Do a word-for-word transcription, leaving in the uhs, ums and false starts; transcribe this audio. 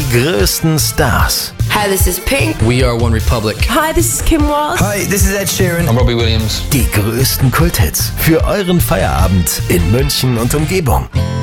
größten Stars. Hi, this is Pink. We are One Republic. Hi, this is Kim Walsh. Hi, this is Ed Sheeran. I'm Robbie Williams. Die größten Kulthits für euren Feierabend in München und Umgebung.